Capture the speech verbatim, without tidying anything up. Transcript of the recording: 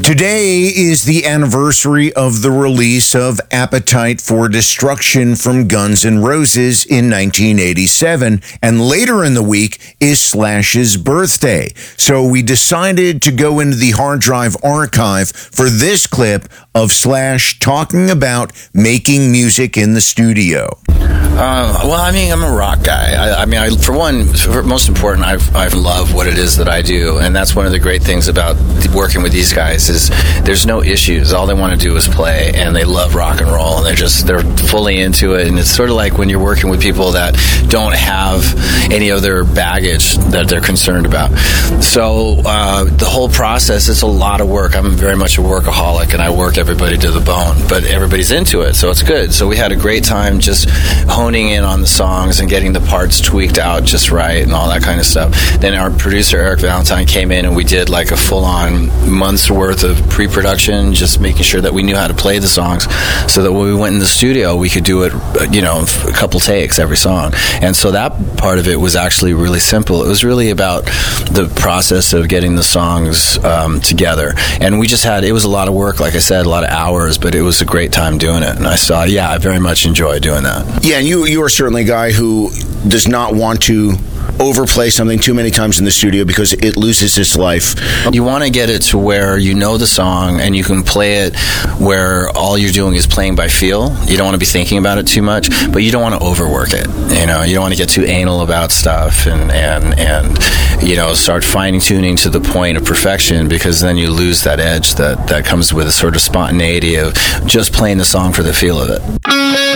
Today is the anniversary of the release of Appetite for Destruction from Guns N' Roses in nineteen eighty-seven, and later in the week is Slash's birthday. So we decided to go into the hard drive archive for this clip of Slash talking about making music in the studio. Uh, well, I mean, I'm a rock guy. I, I mean, I, for one, for most important, I I love what it is that I do, and that's one of the great things about working with these guys is there's no issues. All they want to do is play, and they love rock and roll, and they're just they're fully into it. And it's sort of like when you're working with people that don't have any other baggage that they're concerned about. So uh, the whole process is a lot of work. I'm very much a workaholic, and I work everybody to the bone, but everybody's into it, so it's good. So we had a great time just honing in on the songs and getting the parts tweaked out just right and all that kind of stuff. Then our producer Eric Valentine came in and we did like a full-on month's worth of pre-production, just making sure that we knew how to play the songs so that when we went in the studio we could do it, you know, a couple takes every song. And so that part of it was actually really simple. It was really about the process of getting the songs um, together, and we just had, it was a lot of work, like I said, a lot of hours, but it was a great time doing it. And I saw, yeah, I very much enjoy doing that. Yeah, and you you are certainly a guy who does not want to overplay something too many times in the studio because it loses its life. You want to get it to where you know the song and you can play it where all you're doing is playing by feel. You don't want to be thinking about it too much, but you don't want to overwork it. You know, you don't want to get too anal about stuff and and and you know, start fine tuning to the point of perfection, because then you lose that edge that that comes with a sort of spontaneity of just playing the song for the feel of it.